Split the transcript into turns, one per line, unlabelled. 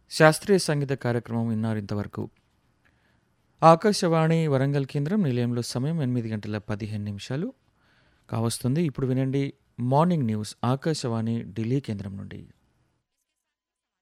శాస్త్రీయ సంగీత కార్యక్రమం విన్నారు ఇంతవరకు. ఆకాశవాణి వరంగల్ కేంద్రం నిలయంలో సమయం 8:15 కావస్తుంది. ఇప్పుడు వినండి మార్నింగ్ న్యూస్ ఆకాశవాణి ఢిల్లీ కేంద్రం నుండి.